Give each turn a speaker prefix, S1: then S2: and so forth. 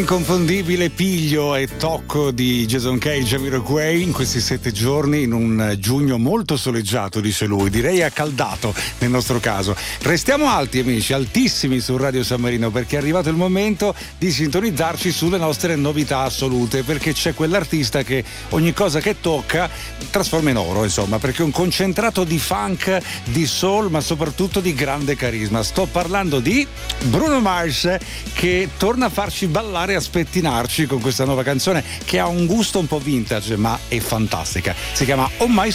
S1: L'inconfondibile piglio e tocco di Jason Cage, Jamiroquai in questi 7 giorni, in un giugno molto soleggiato, dice lui, direi accaldato nel nostro caso. Restiamo alti, amici, altissimi su Radio San Marino, perché è arrivato il momento di sintonizzarci sulle nostre novità assolute, perché c'è quell'artista che ogni cosa che tocca trasforma in oro, insomma, perché è un concentrato di funk, di soul, ma soprattutto di grande carisma. Sto parlando di Bruno Mars, che torna a farci ballare e a spettinarci con questa nuova canzone che ha un gusto un po' vintage, ma è fantastica. Si chiama Oh My